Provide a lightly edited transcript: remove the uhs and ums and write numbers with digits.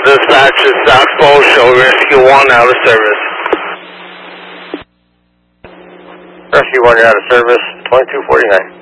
dispatch is Oxbow, show Rescue 1 out of service. Rescue 1, you're out of service, 2249.